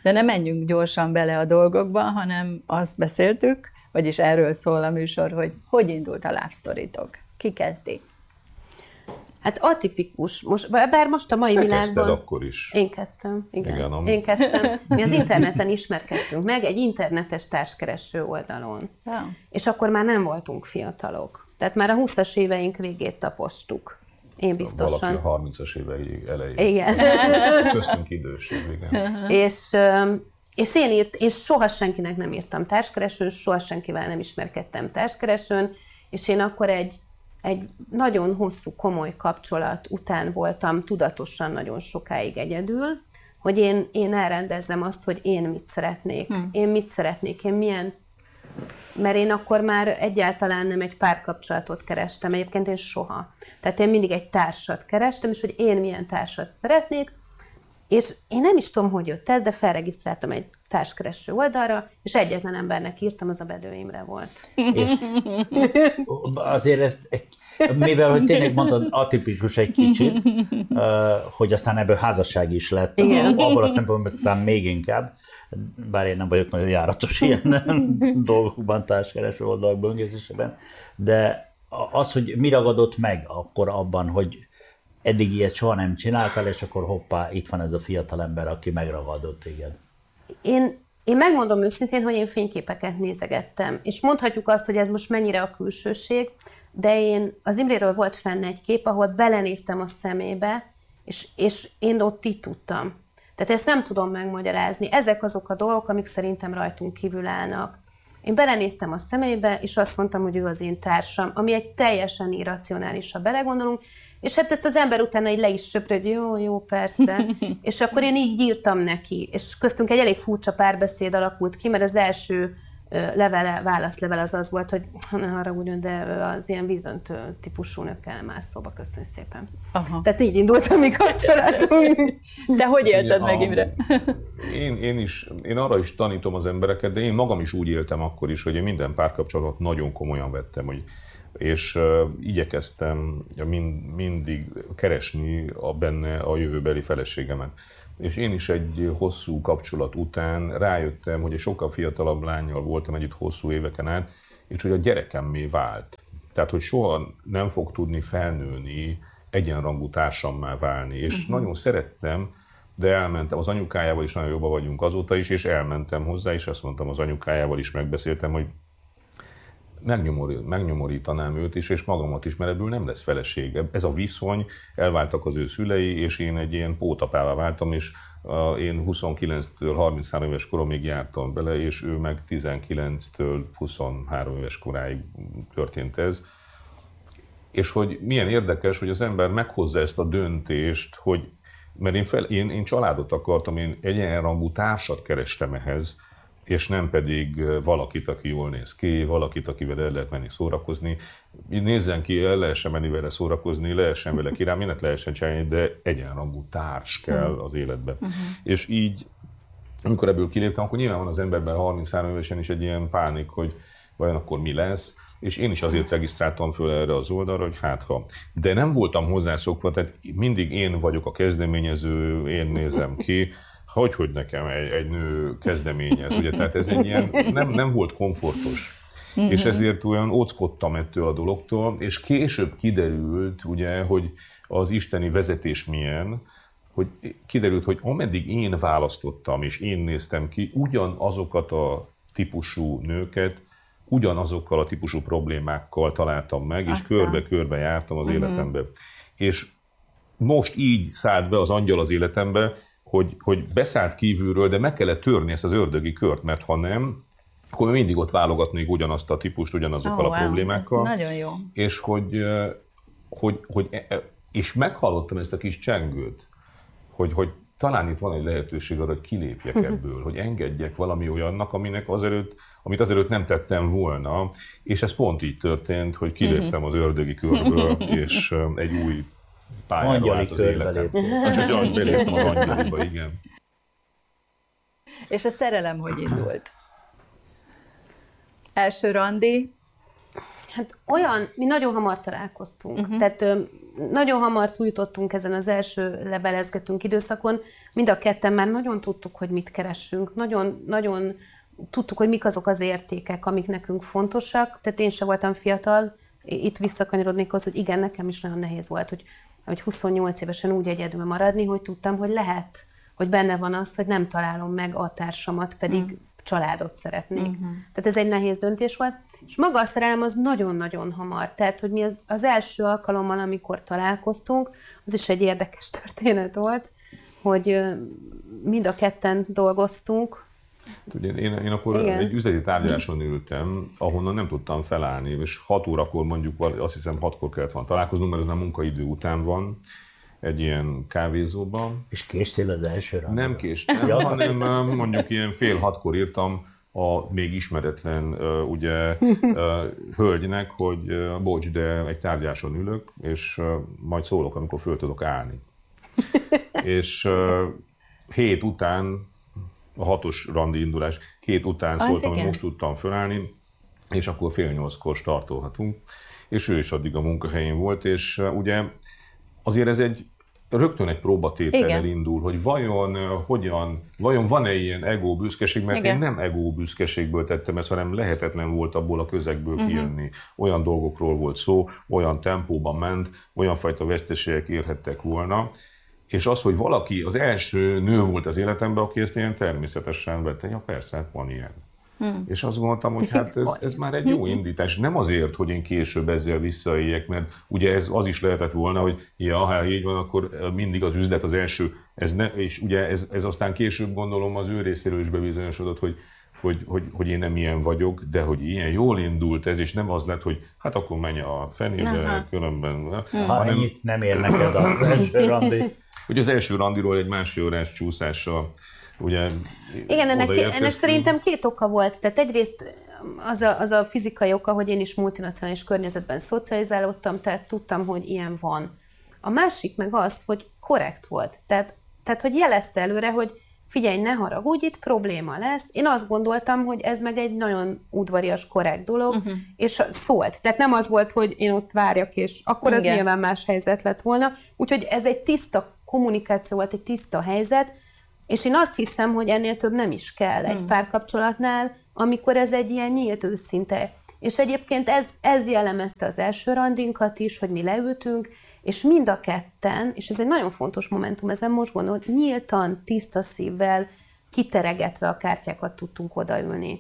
De ne menjünk gyorsan bele a dolgokba, hanem azt beszéltük, vagyis erről szól a műsor, hogy indult a Love Storytok. Ki kezdi? Hát atipikus. Bár most a mai világban... Kezdted akkor is. Én kezdtem, igen. Igen. Én kezdtem. Mi az interneten ismerkedtünk meg, egy internetes társkereső oldalon. Ja. És akkor már nem voltunk fiatalok. Tehát már a 20-as éveink végét tapostuk. Én biztosan. Valaki a 30-as évei elején. Igen. Köztünk időség, igen. És soha senkinek nem írtam társkeresőn, soha senkivel nem ismerkedtem társkeresőn, és én akkor egy nagyon hosszú, komoly kapcsolat után voltam tudatosan nagyon sokáig egyedül, hogy én elrendezzem azt, hogy én mit szeretnék. Én mit szeretnék, én milyen... Mert én akkor már egyáltalán nem egy párkapcsolatot kerestem, egyébként én soha. Tehát én mindig egy társat kerestem, és hogy én milyen társat szeretnék, és én nem is tudom, hogy jött ez, de felregisztráltam egy társkereső oldalra, és egyetlen embernek írtam, az a Bedő Imre volt. És azért ezt, mivel hogy tényleg mondtad, atipikus egy kicsit, hogy aztán ebből házasság is lett, abból a szempontból még inkább, bár én nem vagyok nagyon járatos ilyen dolgokban, társkereső oldalak böngészésében, de az, hogy mi ragadott meg akkor abban, hogy eddig ilyet soha nem csináltál, és akkor hoppá, itt van ez a fiatal ember, aki megragadott téged. Én megmondom őszintén, hogy én fényképeket nézegettem, és mondhatjuk azt, hogy ez most mennyire a külsőség, de az Imréről volt fenn egy kép, ahol belenéztem a szemébe, és én ott így tudtam. Tehát ezt nem tudom megmagyarázni. Ezek azok a dolgok, amik szerintem rajtunk kívül állnak. Én belenéztem a szemébe, és azt mondtam, hogy ő az én társam, ami egy teljesen irracionális, ha belegondolunk, és hát ezt az ember utána így le is söpröd, hogy jó, persze. És akkor én így írtam neki, és köztünk egy elég furcsa párbeszéd alakult ki, mert az első válaszlevel az volt, hogy ne haragudjon, de az ilyen vízöntő típusú nőkkel nem áll szóba, köszönöm szépen. Aha. Tehát így indult a mi kapcsolatunk. De hogy élted meg, Imre? Én arra is tanítom az embereket, de én magam is úgy éltem akkor is, hogy én minden párkapcsolatot nagyon komolyan vettem, és igyekeztem mindig keresni benne a jövőbeli feleségemet. És én is egy hosszú kapcsolat után rájöttem, hogy egy sokkal fiatalabb lánnyal voltam együtt hosszú éveken át, és hogy a gyerekemmé vált. Tehát, hogy soha nem fog tudni felnőni, egyenrangú társammá válni. És nagyon szerettem, de elmentem az anyukájával is, nagyon jobban vagyunk azóta is, és elmentem hozzá, és azt mondtam, az anyukájával is megbeszéltem, hogy megnyomorítanám őt is, és magamat is, mert ebből nem lesz felesége. Ez a viszony, elváltak az ő szülei, és én egy ilyen pótapává váltam, és én 29-től 33 éves koromig jártam bele, és ő meg 19-től 23 éves koráig történt ez. És hogy milyen érdekes, hogy az ember meghozza ezt a döntést, hogy, mert én családot akartam, én egyenrangú társat kerestem ehhez, és nem pedig valakit, aki jól néz ki, valakit, akivel el lehet menni szórakozni. Nézzen ki, el lehessen menni vele szórakozni, lehessen vele király, mindent lehessen csinálni, de egyenrangú társ kell az életbe. És így, amikor ebből kiléptem, akkor nyilván van az emberben 33 évesen is egy ilyen pánik, hogy vajon akkor mi lesz, és én is azért regisztráltam föl erre az oldalra, hogy hátha. De nem voltam hozzászokva, tehát mindig én vagyok a kezdeményező, én nézem ki, hogy nekem egy nő kezdeményez, ugye, tehát ez egy ilyen, nem volt komfortos. És ezért olyan óckodtam ettől a dologtól, és később kiderült, ugye, hogy az isteni vezetés milyen, hogy kiderült, hogy ameddig én választottam, és én néztem ki, ugyanazokat a típusú nőket, ugyanazokkal a típusú problémákkal találtam meg, és körbe-körbe jártam az életembe. És most így szállt be az angyal az életembe, hogy beszállt kívülről, de meg kellett törni ezt az ördögi kört, mert ha nem, akkor mindig ott válogatnék ugyanazt a típust, ugyanazokkal a problémákkal. Ez nagyon jó. És meghallottam ezt a kis csengőt, hogy talán itt van egy lehetőség arra, hogy kilépjek ebből, hogy engedjek valami olyannak, amit azelőtt nem tettem volna, és ez pont így történt, hogy kiléptem az ördögi körből, és egy új pályára vált az életem. És beléptem az angyaliba, igen. És a szerelem hogy indult? Első randi? Hát mi nagyon hamar találkoztunk. Tehát nagyon hamar túljutottunk ezen az első levelezgetünk időszakon, mind a ketten már nagyon tudtuk, hogy mit keressünk, nagyon tudtuk, hogy mik azok az értékek, amik nekünk fontosak, tehát én sem voltam fiatal, itt visszakanyarodnék az, hogy igen, nekem is nagyon nehéz volt, hogy 28 évesen úgy egyedül maradni, hogy tudtam, hogy lehet, hogy benne van az, hogy nem találom meg a társamat, pedig családot szeretnék. Tehát ez egy nehéz döntés volt, és maga a szerelem az nagyon-nagyon hamar. Tehát, hogy mi az első alkalommal, amikor találkoztunk, az is egy érdekes történet volt, hogy mind a ketten dolgoztunk. Ugye én akkor igen. Egy üzleti tárgyaláson ültem, ahonnan nem tudtam felállni, és 6 órakor mondjuk, azt hiszem 6-kor kellett volna találkoznunk, mert ez nem munkaidő után van, egy ilyen kávézóban. És késtél az első randira? Nem késtem, hanem mondjuk ilyen 5:30 írtam a még ismeretlen hölgynek, hogy bocs, de egy tárgyáson ülök, és majd szólok, amikor föl tudok állni. És 7 után, a 6-os randi indulás, 7 után szóltam, hogy most tudtam fölállni, és akkor 7:30-kor startolhatunk. És ő is addig a munkahelyén volt, és ugye azért ez rögtön egy próbatétellel indul, hogy vajon van-e ilyen ego büszkeség, mert igen. Én nem ego büszkeségből tettem ezt, hanem lehetetlen volt abból a közegből kijönni. Olyan dolgokról volt szó, olyan tempóban ment, olyan fajta veszteségek érhettek volna. És az, hogy valaki, az első nő volt az életemben, aki ezt ilyen természetesen vette, ja persze, van ilyen. És azt gondoltam, hogy hát ez már egy jó indítás. Nem azért, hogy én később ezzel visszaéljek, mert ugye az is lehetett volna, hogy ha így van, akkor mindig az üzlet az első. És ugye ez aztán később gondolom az ő részéről is bebizonyosodott, hogy én nem ilyen vagyok, de hogy ilyen jól indult ez, és nem az lett, hogy hát akkor menj a fenébe, különben. Hanem nem ér neked az első randi. Ugye az első randiról egy másfél órás csúszással ugye igen, ennek szerintem 2 oka volt. Tehát egyrészt az a fizikai oka, hogy én is multinacionális környezetben szocializálódtam, tehát tudtam, hogy ilyen van. A másik meg az, hogy korrekt volt. Tehát hogy jelezte előre, hogy figyelj, ne haragudj, itt probléma lesz. Én azt gondoltam, hogy ez meg egy nagyon udvarias, korrekt dolog, és szólt. Tehát nem az volt, hogy én ott várjak, és akkor az nyilván más helyzet lett volna. Úgyhogy ez egy tiszta kommunikáció volt, egy tiszta helyzet, és én azt hiszem, hogy ennél több nem is kell egy párkapcsolatnál, amikor ez egy ilyen nyílt őszinte. És egyébként ez jellemezte az első randinkat is, hogy mi leültünk, és mind a ketten, és ez egy nagyon fontos momentum, ezen most gondolom, nyíltan, tiszta szívvel, kiteregetve a kártyákat tudtunk odaülni.